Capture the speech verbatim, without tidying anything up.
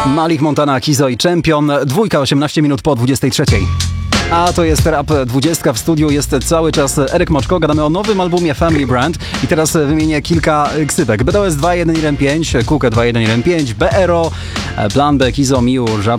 Malik Montana, Kizo i Champion. Dwójka, osiemnaście minut po dwudziestej trzeciej. A to jest Rap dwadzieścia, w studiu jest cały czas Eryk Moczko, gadamy o nowym albumie Family Brand i teraz wymienię kilka ksywek. B D O S dwa jeden jeden pięć, Kukę dwa jeden jeden pięć, B R O, Plan B, Kizo, Miu, Żab